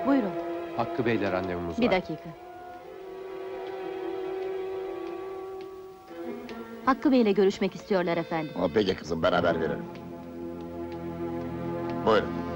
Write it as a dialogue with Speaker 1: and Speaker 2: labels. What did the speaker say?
Speaker 1: Buyurun,
Speaker 2: Hakkı Bey'le randevumuz var.
Speaker 1: bir dakika. Hakkı Bey'le görüşmek istiyorlar efendim.
Speaker 3: Peki kızım, ben haber veririm. Buyurun.